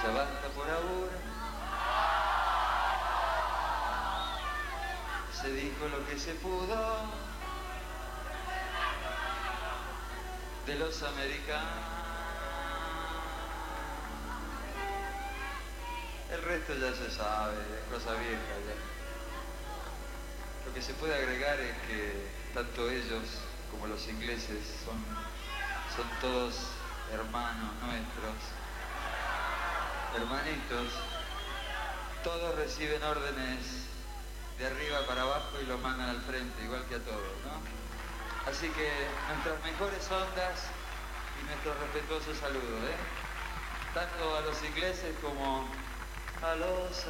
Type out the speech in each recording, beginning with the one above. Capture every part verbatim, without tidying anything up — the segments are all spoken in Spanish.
Ya basta por ahora. Se dijo lo que se pudo de los americanos. El resto ya se sabe, es cosa vieja ya. Lo que se puede agregar es que tanto ellos como los ingleses son, son todos hermanos nuestros, hermanitos. Todos reciben órdenes de arriba para abajo y los mandan al frente, igual que a todos, ¿no? Así que nuestras mejores ondas y nuestro respetuoso saludo, ¿eh? Tanto a los ingleses como a los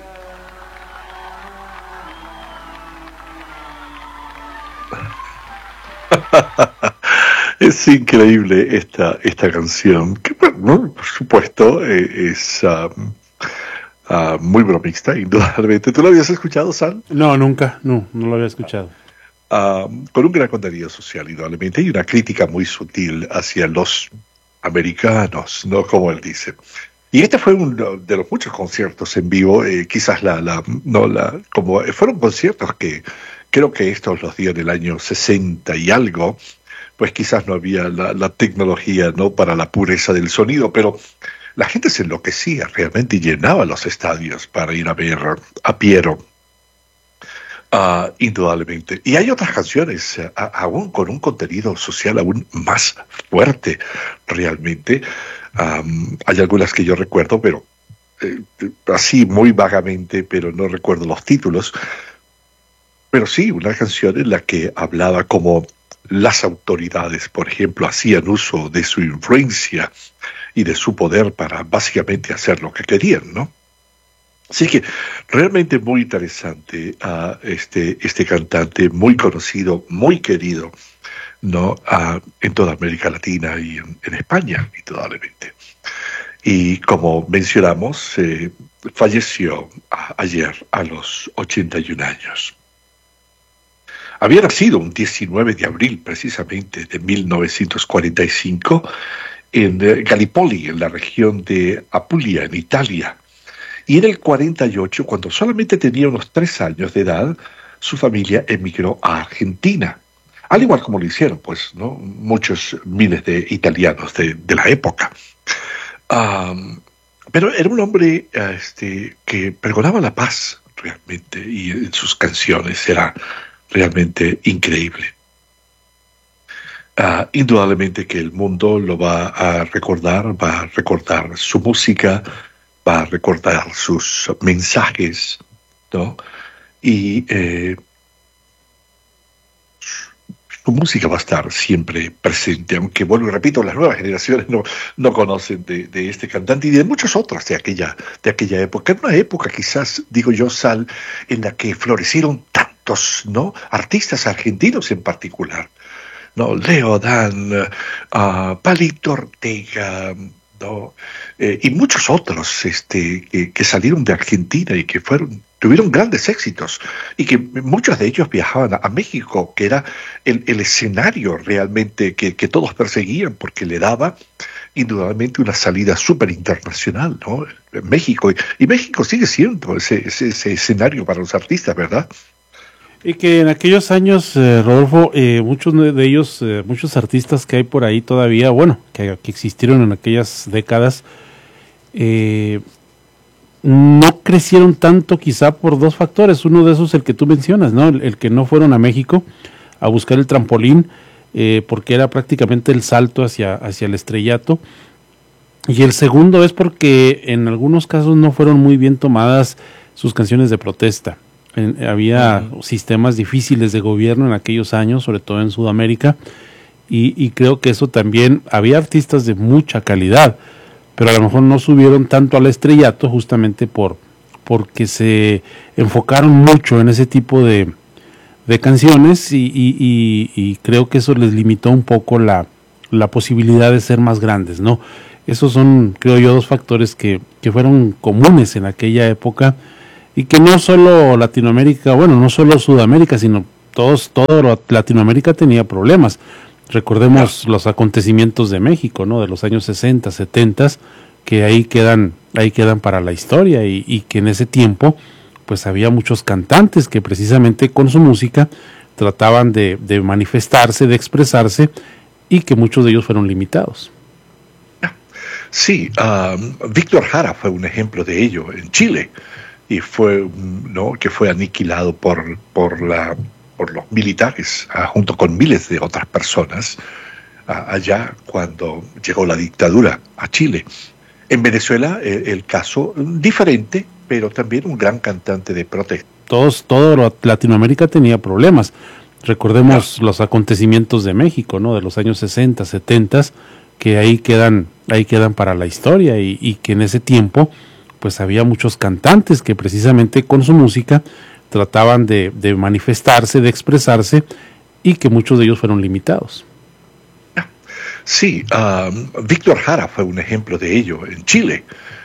americanos. Es increíble esta, esta canción, que bueno, por supuesto eh, es um, uh, muy bromista, indudablemente. ¿Tú lo habías escuchado, Sal? No, nunca, no, no lo había escuchado. Uh, con un gran contenido social, indudablemente, y una crítica muy sutil hacia los americanos, ¿no? Como él dice. Y este fue uno de los muchos conciertos en vivo, eh, quizás la, la, no la, como fueron conciertos que creo que estos los dio en el año sesenta y algo, pues quizás no había la, la tecnología, ¿no? Para la pureza del sonido, pero la gente se enloquecía realmente y llenaba los estadios para ir a ver a Piero. Uh, indudablemente. Y hay otras canciones uh, aún con un contenido social aún más fuerte realmente. Um, hay algunas que yo recuerdo, pero eh, así muy vagamente, pero no recuerdo los títulos. Pero sí, una canción en la que hablaba como las autoridades, por ejemplo, hacían uso de su influencia y de su poder para básicamente hacer lo que querían, ¿no? Así que realmente muy interesante uh, este, este cantante, muy conocido, muy querido, ¿no? Uh, en toda América Latina y en, en España, indudablemente. Y como mencionamos, eh, falleció a, ayer a los ochenta y un años. Había nacido un diecinueve de abril, precisamente, de mil novecientos cuarenta y cinco, en eh, Gallipoli, en la región de Apulia, en Italia. Y en el cuarenta y ocho, cuando solamente tenía unos tres años de edad, su familia emigró a Argentina. Al igual como lo hicieron, pues, ¿no? Muchos miles de italianos de, de la época. Um, pero era un hombre uh, este, que pregonaba la paz, realmente, y en sus canciones era realmente increíble. Uh, indudablemente que el mundo lo va a recordar, va a recordar su música, va a recordar sus mensajes, ¿no? Y eh, su música va a estar siempre presente, aunque, vuelvo y repito, las nuevas generaciones no, no conocen de, de este cantante y de muchos otros de aquella, de aquella época. Era una época, quizás, digo yo, Sal, en la que florecieron tantos, ¿no? Artistas argentinos en particular, ¿no? Leo Dan, uh, Palito Ortega, ¿no? Eh, y muchos otros este, que, que salieron de Argentina y que fueron tuvieron grandes éxitos y que muchos de ellos viajaban a, a México, que era el, el escenario realmente que, que todos perseguían porque le daba indudablemente una salida súper internacional, ¿no? México, y, y México sigue siendo ese, ese, ese escenario para los artistas, ¿verdad? Y que en aquellos años, eh, Rodolfo, eh, muchos de ellos, eh, muchos artistas que hay por ahí todavía, bueno, que, que existieron en aquellas décadas, eh, no crecieron tanto quizá por dos factores. Uno de esos el que tú mencionas, ¿no? El, el que no fueron a México a buscar el trampolín, eh, porque era prácticamente el salto hacia, hacia el estrellato. Y el segundo es porque en algunos casos no fueron muy bien tomadas sus canciones de protesta. En, había uh-huh. sistemas difíciles de gobierno en aquellos años, sobre todo en Sudamérica, y, y creo que eso también, había artistas de mucha calidad, pero a lo mejor no subieron tanto al estrellato justamente por porque se enfocaron mucho en ese tipo de, de canciones y, y, y, y creo que eso les limitó un poco la, la posibilidad de ser más grandes, ¿no? Esos son, creo yo, dos factores que, que fueron comunes en aquella época y que no solo Latinoamérica, bueno, no solo Sudamérica, sino todos, todo Latinoamérica tenía problemas. Recordemos los acontecimientos de México, ¿no? De los años sesenta, setenta, que ahí quedan ahí quedan para la historia y, y que en ese tiempo pues había muchos cantantes que precisamente con su música trataban de, de manifestarse, de expresarse y que muchos de ellos fueron limitados. Sí, um, Víctor Jara fue un ejemplo de ello en Chile y fue, ¿no?, que fue aniquilado por, por, la, por los militares uh, junto con miles de otras personas uh, allá cuando llegó la dictadura a Chile. En Venezuela el, el caso diferente, pero también un gran cantante de protesta. Todos, todo Latinoamérica tenía problemas. Recordemos no. los acontecimientos de México, ¿no?, de los años sesenta, setenta, que ahí quedan, ahí quedan para la historia y, y que en ese tiempo pues había muchos cantantes que precisamente con su música trataban de, de manifestarse, de expresarse y que muchos de ellos fueron limitados. Sí, um, Víctor Jara fue un ejemplo de ello en Chile